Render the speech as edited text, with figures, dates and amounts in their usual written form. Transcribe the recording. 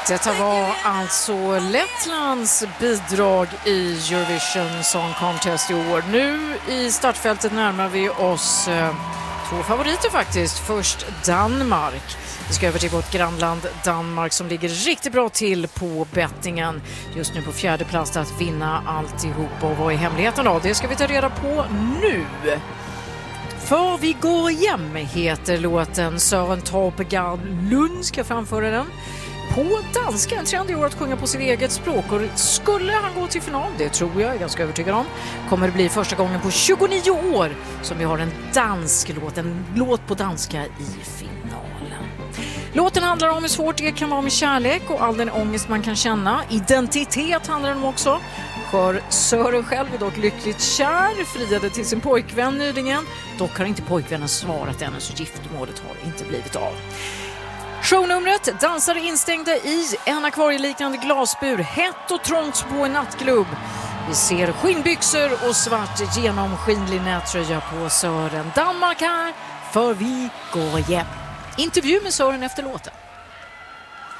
Detta var alltså Lettlands bidrag i Eurovision Song Contest i år. Nu i startfältet närmar vi oss två favoriter faktiskt. Först Danmark. Vi ska över till vårt grannland Danmark som ligger riktigt bra till på bettingen. Just nu på fjärde plats att vinna alltihop. Och vad är hemligheten då? Det ska vi ta reda på nu. För vi går hem heter låten. Søren Torpegaard Lund ska framföra den. På danska, en trend i år att sjunga på sitt eget språk. Och skulle han gå till final, det tror jag är ganska övertygad om, kommer det bli första gången på 29 år som vi har en dansk låt, en låt på danska i finalen. Låten handlar om hur svårt det kan vara med kärlek och all den ångest man kan känna. Identitet handlar den om också. För Søren själv är dock lyckligt kär, friade till sin pojkvän nyligen. Dock har inte pojkvännen svarat ännu, så giftermålet har inte blivit av. Shownumret, dansare instängda i en akvarieliknande glasbur, hett och trångt på en nattklubb. Vi ser skinnbyxor och svart genomskinlig nättröja på Søren. Danmark här, för vi går hem. Intervju med Søren efter låten.